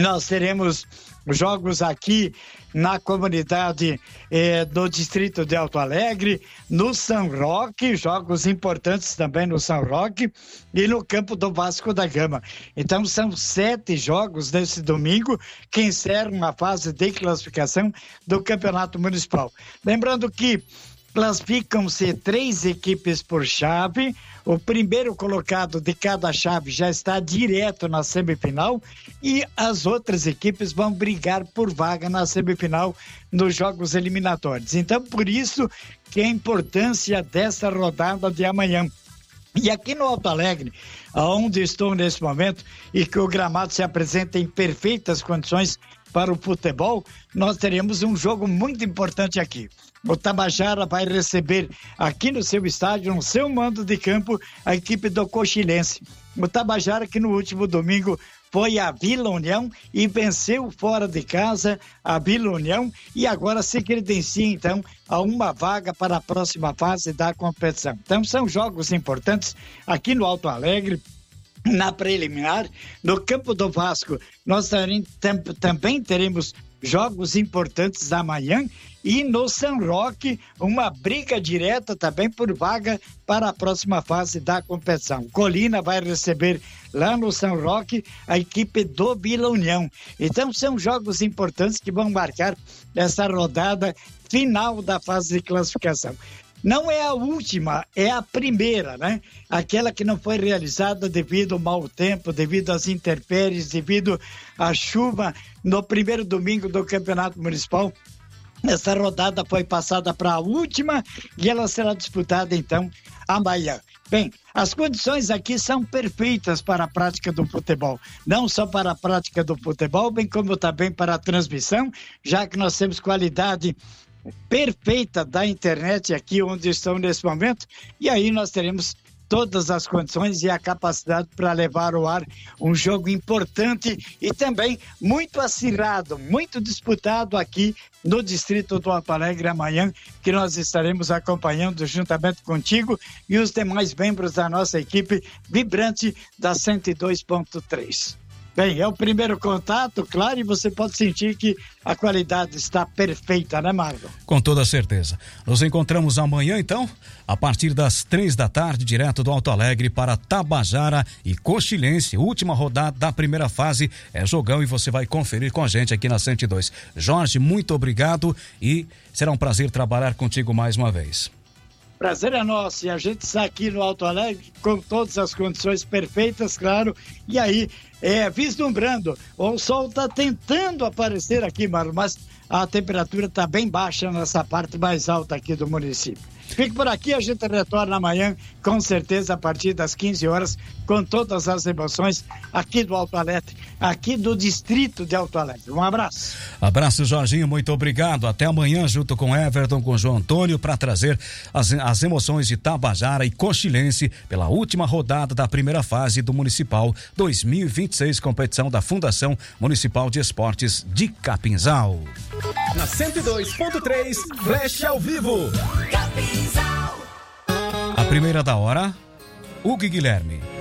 nós teremos jogos aqui na comunidade do distrito de Alto Alegre, no São Roque, jogos importantes também no São Roque e no campo do Vasco da Gama. Então são 7 jogos nesse domingo que encerram a fase de classificação do Campeonato Municipal. Lembrando que classificam-se 3 equipes por chave. O primeiro colocado de cada chave já está direto na semifinal e as outras equipes vão brigar por vaga na semifinal nos jogos eliminatórios. Então, por isso que a importância dessa rodada de amanhã. E aqui no Alto Alegre, onde estou nesse momento, e que o gramado se apresenta em perfeitas condições para o futebol, nós teremos um jogo muito importante aqui. O Tabajara vai receber aqui no seu estádio, no seu mando de campo, a equipe do Coxilense. O Tabajara que no último domingo foi a Vila União e venceu fora de casa a Vila União e agora se credencia então a uma vaga para a próxima fase da competição. Então são jogos importantes aqui no Alto Alegre. Na preliminar, no campo do Vasco, nós também teremos jogos importantes amanhã e no São Roque, uma briga direta também por vaga para a próxima fase da competição. Colina vai receber lá no São Roque a equipe do Vila União. Então são jogos importantes que vão marcar essa rodada final da fase de classificação. Não é a última, é a primeira, né? Aquela que não foi realizada devido ao mau tempo, devido às intempéries, devido à chuva no primeiro domingo do Campeonato Municipal. Essa rodada foi passada para a última e ela será disputada então amanhã. Bem, as condições aqui são perfeitas para a prática do futebol. Não só para a prática do futebol, bem como também para a transmissão, já que nós temos qualidade perfeita da internet aqui onde estão nesse momento, e aí nós teremos todas as condições e a capacidade para levar ao ar um jogo importante e também muito acirrado, muito disputado aqui no distrito do Alto Alegre amanhã, que nós estaremos acompanhando juntamente contigo e os demais membros da nossa equipe vibrante da 102.3. Bem, é o primeiro contato, claro, e você pode sentir que a qualidade está perfeita, né, Marlon? Com toda certeza. Nos encontramos amanhã, então, a partir das 3 da tarde, direto do Alto Alegre para Tabajara e Coxilense. Última rodada da primeira fase, é jogão e você vai conferir com a gente aqui na 102. Jorge, muito obrigado e será um prazer trabalhar contigo mais uma vez. Prazer é nosso, e a gente está aqui no Alto Alegre com todas as condições perfeitas, claro, e aí, vislumbrando, o sol está tentando aparecer aqui, Marlon, mas a temperatura está bem baixa nessa parte mais alta aqui do município. Fique por aqui, a gente retorna amanhã, com certeza, a partir das 15 horas, com todas as emoções aqui do Alto Alegre, aqui do distrito de Alto Alegre. Um abraço. Abraço, Jorginho, muito obrigado. Até amanhã, junto com Everton, com João Antônio, para trazer as emoções de Tabajara e Coxilense pela última rodada da primeira fase do Municipal 2026, competição da Fundação Municipal de Esportes de Capinzal. Na 102.3, Flash ao vivo. A primeira da hora, Hugo e Guilherme.